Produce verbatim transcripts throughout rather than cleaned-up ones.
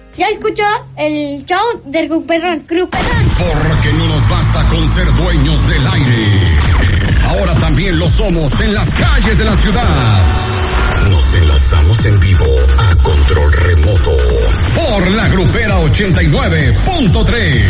Ya escuchó el show del Gruperrón. Gruperrón. Porque no nos basta con ser dueños del aire. Ahora también lo somos en las calles de la ciudad. Nos enlazamos en vivo a control remoto por la Grupera ochenta y nueve punto tres.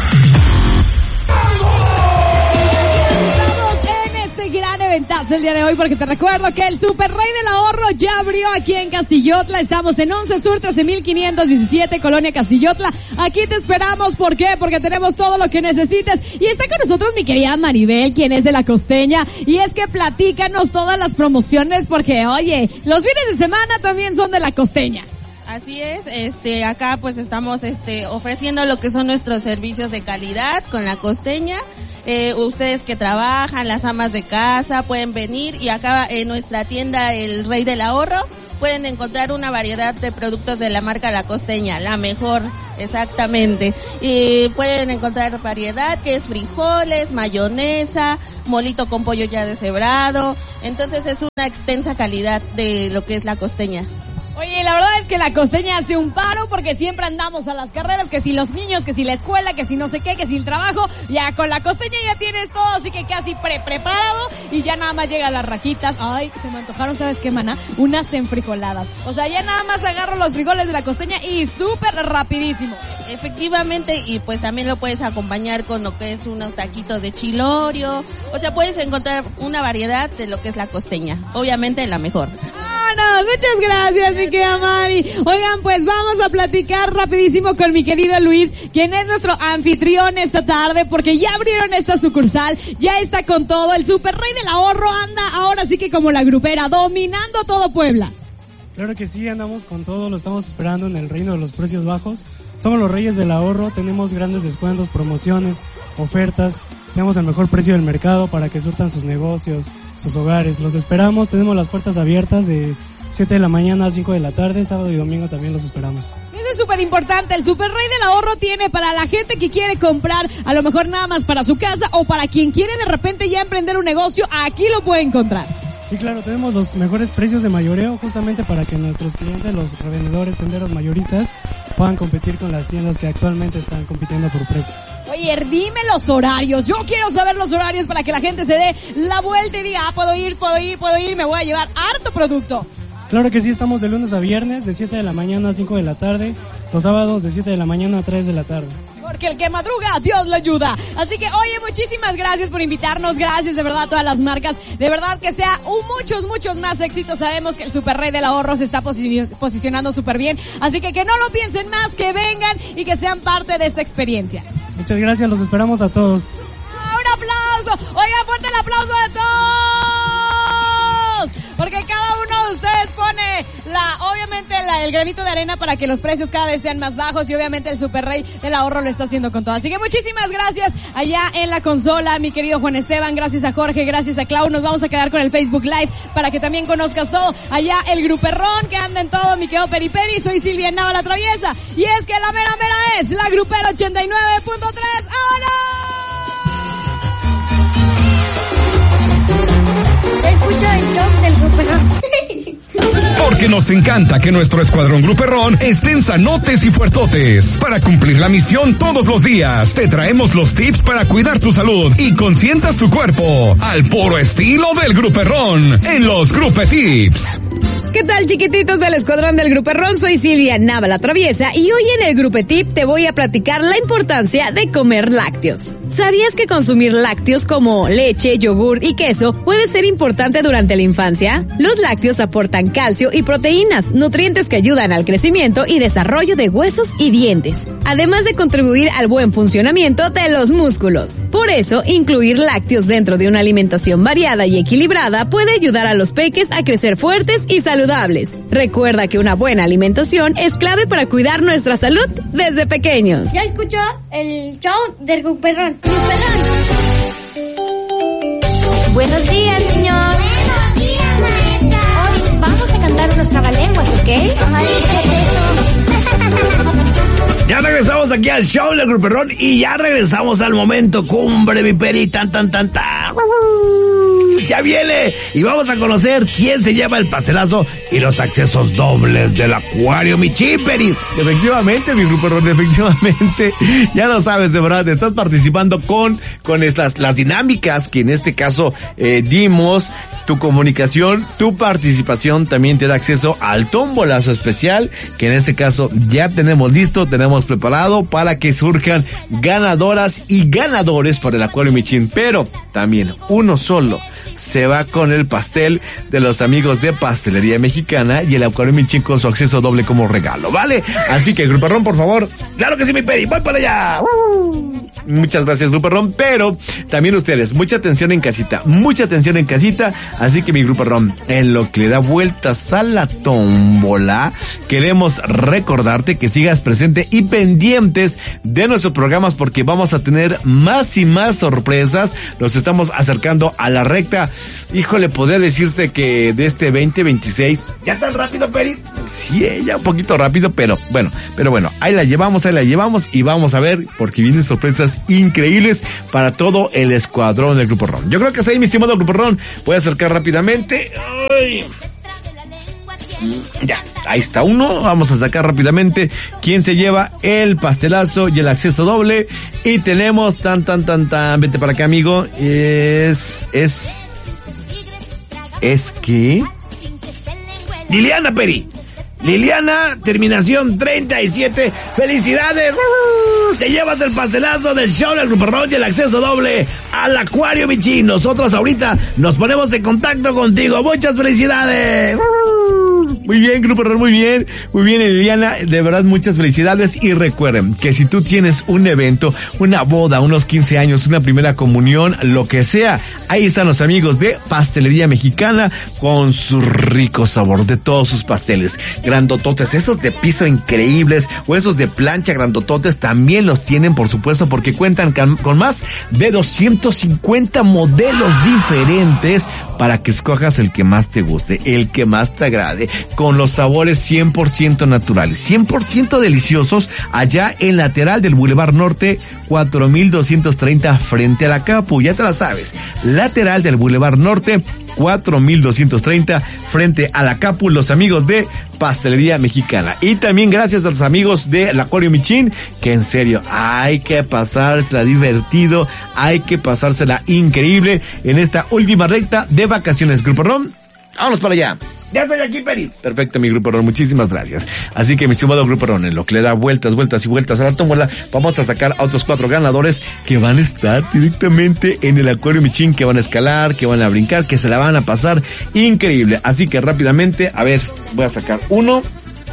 Gran eventazo el día de hoy, porque te recuerdo que el Super Rey del Ahorro ya abrió aquí en Castillotla. Estamos en once Sur trece mil quinientos diecisiete, Colonia Castillotla. Aquí te esperamos. ¿Por qué? Porque tenemos todo lo que necesites. Y está con nosotros mi querida Maribel, quien es de La Costeña. Y es que platícanos todas las promociones, porque oye, los fines de semana también son de La Costeña. Así es, este, acá pues estamos, este, ofreciendo lo que son nuestros servicios de calidad con La Costeña. Eh, ustedes que trabajan, las amas de casa, pueden venir y acá en nuestra tienda El Rey del Ahorro pueden encontrar una variedad de productos de la marca La Costeña, la mejor, exactamente. Y pueden encontrar variedad que es frijoles, mayonesa, molito con pollo ya deshebrado. Entonces es una extensa calidad de lo que es La Costeña. Oye, la verdad es que La Costeña hace un paro, porque siempre andamos a las carreras, que si los niños, que si la escuela, que si no sé qué, que si el trabajo. Ya con La Costeña ya tienes todo, así que casi pre-preparado y ya nada más llegan las rajitas. Ay, se me antojaron, ¿sabes qué, maná? Unas enfrijoladas. O sea, ya nada más agarro los frijoles de La Costeña y súper rapidísimo. Efectivamente, y pues también lo puedes acompañar con lo que es unos taquitos de chilorio. O sea, puedes encontrar una variedad de lo que es La Costeña. Obviamente la mejor. Ah, no, muchas gracias, mi querida Mari. Oigan, pues vamos a platicar rapidísimo con mi querido Luis, quien es nuestro anfitrión esta tarde, porque ya abrieron esta sucursal, ya está con todo. El Super Rey del Ahorro anda ahora sí que como la Grupera, dominando todo Puebla. Claro que sí, andamos con todo, lo estamos esperando en el reino de los precios bajos. Somos los Reyes del Ahorro, tenemos grandes descuentos, promociones, ofertas, tenemos el mejor precio del mercado para que surtan sus negocios, sus hogares. Los esperamos, tenemos las puertas abiertas de siete de la mañana a cinco de la tarde, sábado y domingo también los esperamos. Eso es súper importante, el Super Rey del Ahorro tiene para la gente que quiere comprar, a lo mejor nada más para su casa, o para quien quiere de repente ya emprender un negocio, aquí lo puede encontrar. Sí, claro, tenemos los mejores precios de mayoreo justamente para que nuestros clientes, los revendedores, tenderos, mayoristas, puedan competir con las tiendas que actualmente están compitiendo por precio. Oye, dime los horarios, yo quiero saber los horarios para que la gente se dé la vuelta y diga, ah, puedo ir, puedo ir, puedo ir, me voy a llevar harto producto. Claro que sí, estamos de lunes a viernes, de siete de la mañana a cinco de la tarde, los sábados de siete de la mañana a tres de la tarde. Porque el que madruga, Dios lo ayuda. Así que, oye, muchísimas gracias por invitarnos, gracias de verdad a todas las marcas, de verdad que sea un muchos, muchos más éxitos. Sabemos que el Super Rey del Ahorro se está posi- posicionando súper bien, así que que no lo piensen más, que vengan y que sean parte de esta experiencia. Muchas gracias, los esperamos a todos. ¡Ah, un aplauso! Oigan, fuerte el aplauso de todos, porque cada uno de ustedes pone la, obviamente la, el granito de arena para que los precios cada vez sean más bajos, y obviamente el Super Rey del Ahorro lo está haciendo con todo. Así que muchísimas gracias allá en la consola, mi querido Juan Esteban, gracias a Jorge, gracias a Clau. Nos vamos a quedar con el Facebook Live para que también conozcas todo. Allá el Gruperrón que anda en todo, mi querido Peri Peri. Soy Silvia Nava la Traviesa, y es que la mera mera es la Grupera ochenta y nueve punto tres. ¡Ahora! Escucha el show del Gruperrón. Porque nos encanta que nuestro escuadrón Gruperrón esté en sanotes y fuertotes. Para cumplir la misión todos los días, te traemos los tips para cuidar tu salud y consientas tu cuerpo al puro estilo del Gruperrón en los Grupe Tips. ¿Qué tal, chiquititos del escuadrón del Gruperrón? Soy Silvia Nava la Traviesa, y hoy en el Grupe Tip te voy a platicar la importancia de comer lácteos. ¿Sabías que consumir lácteos como leche, yogur y queso puede ser importante durante la infancia? Los lácteos aportan calcio y proteínas, nutrientes que ayudan al crecimiento y desarrollo de huesos y dientes, además de contribuir al buen funcionamiento de los músculos. Por eso, incluir lácteos dentro de una alimentación variada y equilibrada puede ayudar a los peques a crecer fuertes y saludables. Recuerda que una buena alimentación es clave para cuidar nuestra salud desde pequeños. Ya escuchó el show del Gruperrón. Gruperrón. Buenos días, niños. Buenos días, maestra. Hoy vamos a cantar unos trabalenguas, ¿ok? Ay, ¿qué es eso? Ya regresamos aquí al show del Gruperrón y ya regresamos al momento cumbre, mi peri, tan, tan, tan, tan. Ya viene y vamos a conocer quién se lleva el pastelazo y los accesos dobles del Acuario Michin, Peri. Efectivamente, mi grupo Ron, efectivamente. Ya lo sabes, de verdad, estás participando con, con estas, las dinámicas que en este caso eh, dimos. Tu comunicación, tu participación también te da acceso al tombolazo especial, que en este caso ya tenemos listo, tenemos preparado para que surjan ganadoras y ganadores para el Acuario Michin, pero también uno solo se va con el pastel de los amigos de Pastelería Mexicana y el Acuario Michin con su acceso doble como regalo, ¿vale? Así que, Grupo Ron, por favor. Claro que sí, mi Peri, voy para allá. Muchas gracias, Grupo Ron, pero también ustedes, mucha atención en casita, mucha atención en casita, así que mi Grupo Ron, en lo que le da vueltas a la tómbola, queremos recordarte que sigas presente y pendientes de nuestros programas porque vamos a tener más y más sorpresas, nos estamos acercando a la recta. Híjole, podría decirse que de este veinte veintiséis, ¿ya tan rápido, Peri? Sí, ya un poquito rápido, pero bueno, pero bueno, ahí la llevamos, ahí la llevamos y vamos a ver, porque vienen sorpresas increíbles para todo el escuadrón del Grupo Ron. Yo creo que está ahí, mi estimado Grupo Ron, voy a acercar rápidamente. Ay. Ya, ahí está uno, vamos a sacar rápidamente quién se lleva el pastelazo y el acceso doble, y tenemos tan tan tan tan, vete para acá, amigo, es, es, es que... Liliana, Peri. Liliana, terminación treinta y siete. ¡Felicidades! Te llevas el pastelazo del show del Grupo Ron y el acceso doble al Acuario Michin. Nosotros ahorita nos ponemos en contacto contigo. ¡Muchas felicidades! Muy bien, Grupo Ron, muy bien, muy bien, Liliana, de verdad muchas felicidades, y recuerden que si tú tienes un evento, una boda, unos quince años, una primera comunión, lo que sea, ahí están los amigos de Pastelería Mexicana con su rico sabor de todos sus pasteles, grandototes, esos de piso increíbles o esos de plancha grandototes también los tienen, por supuesto, porque cuentan con más de doscientos cincuenta modelos diferentes para que escojas el que más te guste, el que más te agrade, con los sabores cien por ciento naturales, cien por ciento deliciosos, allá en lateral del Boulevard Norte, cuatro mil doscientos treinta frente a la Capu, ya te la sabes, lateral del Boulevard Norte, cuatro mil doscientos treinta frente a la Capu, los amigos de Pastelería Mexicana. Y también gracias a los amigos de el Acuario Michin, que en serio, hay que pasársela divertido, hay que pasársela increíble en esta última recta de vacaciones. Grupo Ron, vámonos para allá. Ya estoy aquí, Peri. Perfecto, mi Grupo Ron, muchísimas gracias. Así que mi estimado Grupo Ron, en lo que le da vueltas, vueltas y vueltas a la tómbola, vamos a sacar a otros cuatro ganadores que van a estar directamente en el Acuario Michin, que van a escalar, que van a brincar, que se la van a pasar increíble. Así que rápidamente, a ver, voy a sacar uno.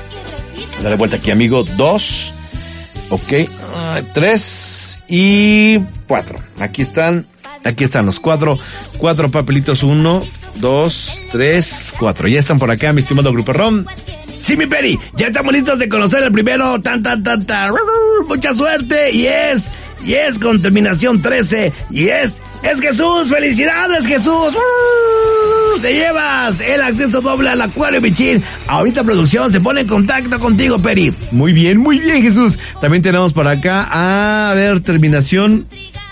Dale vuelta aquí, amigo. Dos. Ok. Uh, tres. Y cuatro. Aquí están. Aquí están los cuatro, cuatro papelitos, uno, dos, tres, cuatro. Ya están por acá, mi estimado Grupo Ron. Sí, mi Peri, ya estamos listos de conocer el primero, tan, tan, tan, tan. Mucha suerte, y es, y es con terminación trece, y es, es Jesús, felicidades Jesús. Te llevas el acceso doble al Acuario Michin. Ahorita producción se pone en contacto contigo, Peri. Muy bien, muy bien, Jesús. También tenemos por acá, a ver, terminación...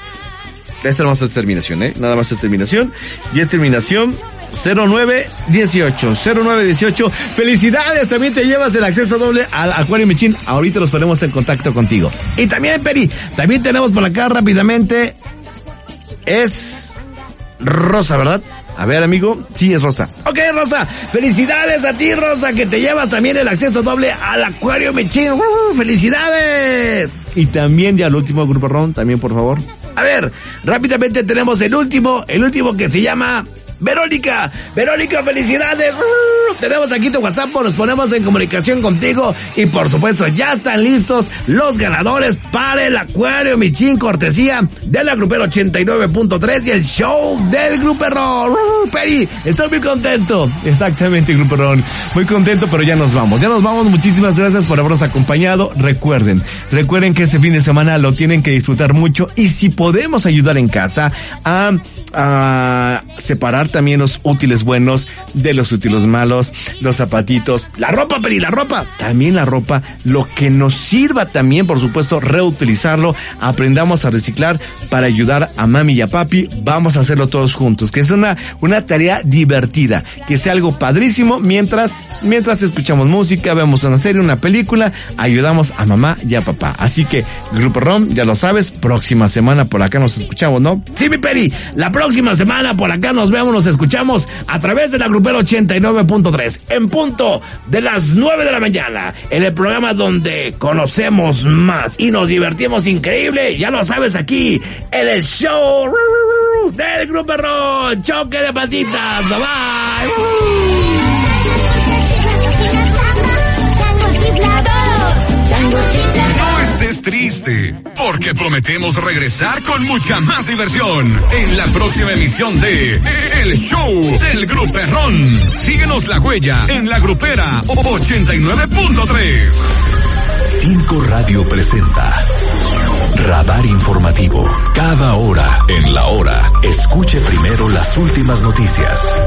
Esta nada más es terminación, ¿eh? Nada más es terminación. Y es terminación cero nueve dieciocho. cero nueve dieciocho. ¡Felicidades! También te llevas el acceso doble al Acuario Michin. Ahorita nos ponemos en contacto contigo. Y también, Peri, también tenemos por acá rápidamente... Es... Rosa, ¿verdad? A ver, amigo, sí es Rosa. Ok, Rosa, felicidades a ti, Rosa, que te llevas también el acceso doble al Acuario Michin. ¡Uh, felicidades! Y también ya el último, Grupo Ron, también por favor. A ver, rápidamente tenemos el último, el último que se llama Verónica. Verónica, felicidades. Uh, tenemos aquí tu WhatsApp, nos ponemos en comunicación contigo y por supuesto ya están listos los ganadores para el Acuario Michin, cortesía de la Grupero ochenta y nueve punto tres y el show del Grupo Ron. Uh, Peri, estoy muy contento. Exactamente, Grupo Ron, muy contento, pero ya nos vamos, ya nos vamos. Muchísimas gracias por habernos acompañado. Recuerden, recuerden que ese fin de semana lo tienen que disfrutar mucho y si podemos ayudar en casa a, a separar también los útiles buenos de los útiles malos, regalos, los zapatitos, la ropa, Peri, la ropa, también la ropa, lo que nos sirva también, por supuesto, reutilizarlo, aprendamos a reciclar para ayudar a mami y a papi, vamos a hacerlo todos juntos, que es una, una tarea divertida, que sea algo padrísimo mientras, mientras escuchamos música, vemos una serie, una película, ayudamos a mamá y a papá. Así que, Grupo Ron, ya lo sabes, próxima semana por acá nos escuchamos, ¿no? Sí, mi Peri, la próxima semana por acá nos vemos, nos escuchamos a través de la Grupera ochenta y nueve punto tres, en punto de las nueve de la mañana, en el programa donde conocemos más y nos divertimos increíble, ya lo sabes, aquí, en el show del Grupo Ron, choque de patitas, bye bye. No estés triste, porque prometemos regresar con mucha más diversión en la próxima emisión de El Show del Gruperrón. Síguenos la huella en la Grupera ochenta y nueve punto tres. Cinco Radio presenta Radar Informativo. Cada hora en la hora, escuche primero las últimas noticias.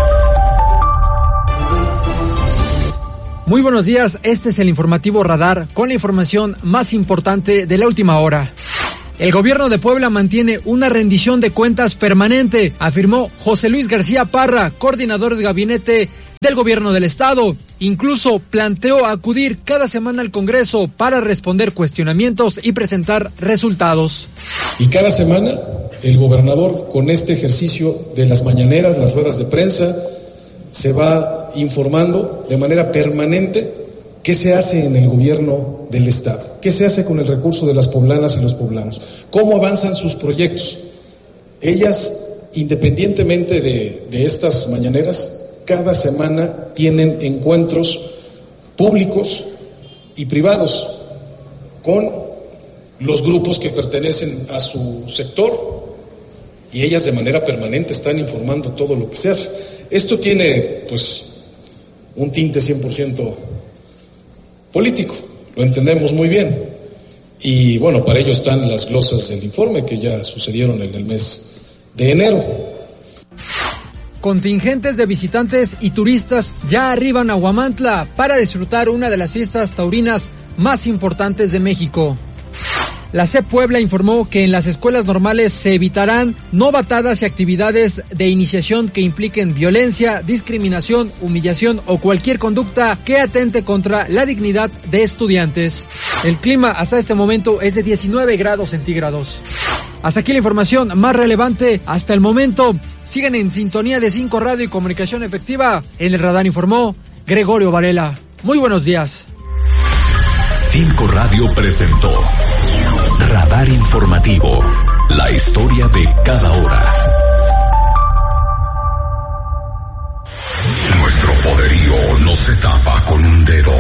Muy buenos días, este es el informativo Radar con la información más importante de la última hora. El gobierno de Puebla mantiene una rendición de cuentas permanente, afirmó José Luis García Parra, coordinador de gabinete del gobierno del estado. Incluso planteó acudir cada semana al Congreso para responder cuestionamientos y presentar resultados. Y cada semana el gobernador, con este ejercicio de las mañaneras, las ruedas de prensa, se va informando de manera permanente qué se hace en el gobierno del estado, qué se hace con el recurso de las poblanas y los poblanos, cómo avanzan sus proyectos. Ellas, independientemente de, de estas mañaneras, cada semana tienen encuentros públicos y privados con los grupos que pertenecen a su sector, y ellas de manera permanente están informando todo lo que se hace. Esto tiene, pues, un tinte cien por ciento político, lo entendemos muy bien. Y, bueno, para ello están las glosas del informe que ya sucedieron en el mes de enero. Contingentes de visitantes y turistas ya arriban a Huamantla para disfrutar una de las fiestas taurinas más importantes de México. La C E P Puebla informó que en las escuelas normales se evitarán novatadas y actividades de iniciación que impliquen violencia, discriminación, humillación o cualquier conducta que atente contra la dignidad de estudiantes. El clima hasta este momento es de diecinueve grados centígrados. Hasta aquí la información más relevante hasta el momento. Sigan en sintonía de cinco Radio y Comunicación Efectiva. En el radar informó Gregorio Varela. Muy buenos días. cinco Radio presentó Radar Informativo, la historia de cada hora. Nuestro poderío no se tapa con un dedo.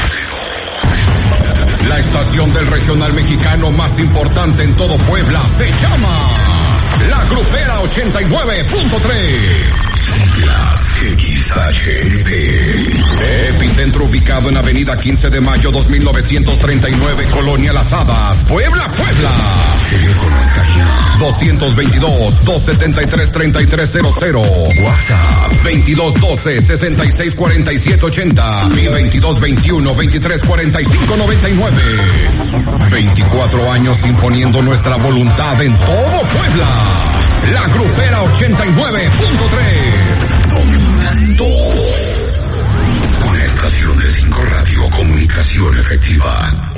La estación del regional mexicano más importante en todo Puebla se llama La Grupera ochenta y nueve punto tres. Siglas X H T. Epicentro ubicado en Avenida quince de mayo dos mil novecientos treinta y nueve, Colonia Las Hadas, Puebla, Puebla. Teléfono en cabina dos veintidós, dos setenta y tres, treinta y tres cero cero. WhatsApp veintidós doce, sesenta y seis cuarenta y siete ochenta y veintidós veintiuno, veintitrés cuarenta y cinco noventa y nueve. veinticuatro años imponiendo nuestra voluntad en todo Puebla. La Grupera ochenta y nueve punto tres. Dominando. Una estación de cinco Radio, Comunicación Efectiva.